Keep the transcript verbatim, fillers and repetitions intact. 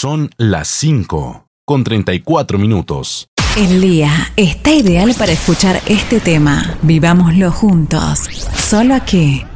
Son las cinco con treinta y cuatro minutos. El día está ideal para escuchar este tema. Vivámoslo juntos. Solo aquí,